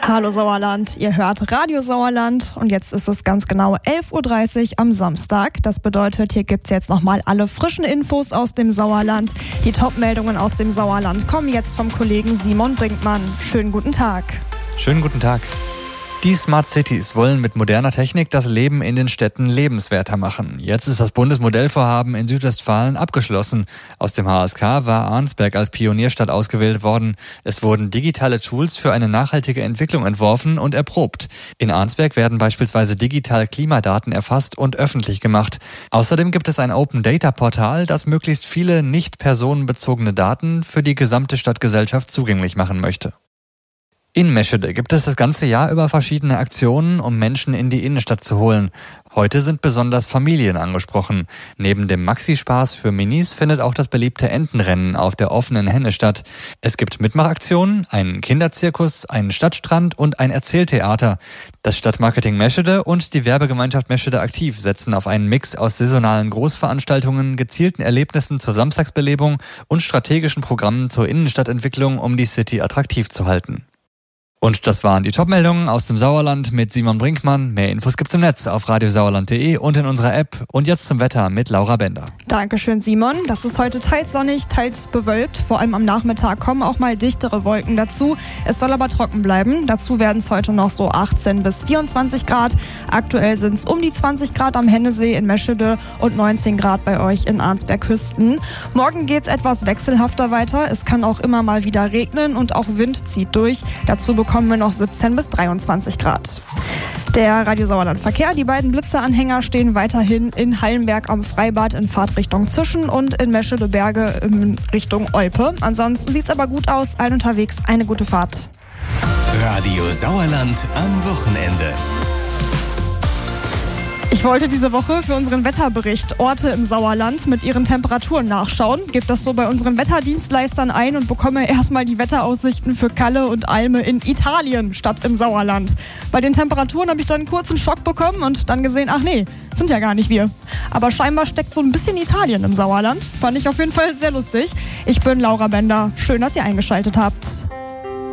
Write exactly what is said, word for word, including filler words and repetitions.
Hallo Sauerland, ihr hört Radio Sauerland und jetzt ist es ganz genau elf Uhr dreißig am Samstag. Das bedeutet, hier gibt's jetzt nochmal alle frischen Infos aus dem Sauerland. Die Top-Meldungen aus dem Sauerland kommen jetzt vom Kollegen Simon Brinkmann. Schönen guten Tag. Schönen guten Tag. Die Smart Cities wollen mit moderner Technik das Leben in den Städten lebenswerter machen. Jetzt ist das Bundesmodellvorhaben in Südwestfalen abgeschlossen. Aus dem H S K war Arnsberg als Pionierstadt ausgewählt worden. Es wurden digitale Tools für eine nachhaltige Entwicklung entworfen und erprobt. In Arnsberg werden beispielsweise digital Klimadaten erfasst und öffentlich gemacht. Außerdem gibt es ein Open-Data-Portal, das möglichst viele nicht personenbezogene Daten für die gesamte Stadtgesellschaft zugänglich machen möchte. In Meschede gibt es das ganze Jahr über verschiedene Aktionen, um Menschen in die Innenstadt zu holen. Heute sind besonders Familien angesprochen. Neben dem Maxi-Spaß für Minis findet auch das beliebte Entenrennen auf der offenen Henne statt. Es gibt Mitmachaktionen, einen Kinderzirkus, einen Stadtstrand und ein Erzähltheater. Das Stadtmarketing Meschede und die Werbegemeinschaft Meschede Aktiv setzen auf einen Mix aus saisonalen Großveranstaltungen, gezielten Erlebnissen zur Samstagsbelebung und strategischen Programmen zur Innenstadtentwicklung, um die City attraktiv zu halten. Und das waren die Top-Meldungen aus dem Sauerland mit Simon Brinkmann. Mehr Infos gibt's im Netz auf radiosauerland punkt de und in unserer App. Und jetzt zum Wetter mit Laura Bender. Dankeschön, Simon. Das ist heute teils sonnig, teils bewölkt. Vor allem am Nachmittag kommen auch mal dichtere Wolken dazu. Es soll aber trocken bleiben. Dazu werden es heute noch so achtzehn bis vierundzwanzig Grad. Aktuell sind es um die zwanzig Grad am Hennesee in Meschede und neunzehn Grad bei euch in Arnsberg-Küsten. Morgen geht's etwas wechselhafter weiter. Es kann auch immer mal wieder regnen und auch Wind zieht durch. Dazu bekommen wir noch siebzehn bis dreiundzwanzig Grad. Der Radio Sauerland Verkehr. Die beiden Blitzeranhänger stehen weiterhin in Hallenberg am Freibad in Fahrtrichtung Zischen und in Meschede Berge in Richtung Olpe. Ansonsten sieht's aber gut aus. Allen unterwegs eine gute Fahrt. Radio Sauerland am Wochenende. Ich wollte diese Woche für unseren Wetterbericht Orte im Sauerland mit ihren Temperaturen nachschauen. Gebe das so bei unseren Wetterdienstleistern ein und bekomme erstmal die Wetteraussichten für Calle und Alme in Italien statt im Sauerland. Bei den Temperaturen habe ich dann einen kurzen Schock bekommen und dann gesehen, ach nee, sind ja gar nicht wir. Aber scheinbar steckt so ein bisschen Italien im Sauerland. Fand ich auf jeden Fall sehr lustig. Ich bin Laura Bender. Schön, dass ihr eingeschaltet habt.